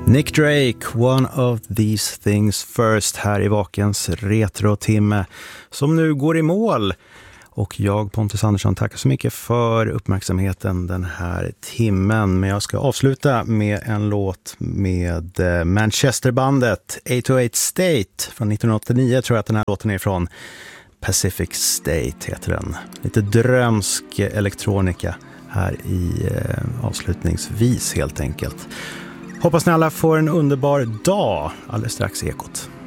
Nick Drake, One of These Things First, här i Vakens retro-timme som nu går i mål. Och jag, Pontus Andersson, tackar så mycket för uppmärksamheten den här timmen. Men jag ska avsluta med en låt med Manchesterbandet 808 State från 1989. Tror jag att den här låten är från. Pacific State heter den. Lite drömsk elektronika här i avslutningsvis helt enkelt. Hoppas ni alla får en underbar dag. Alldeles strax Ekot.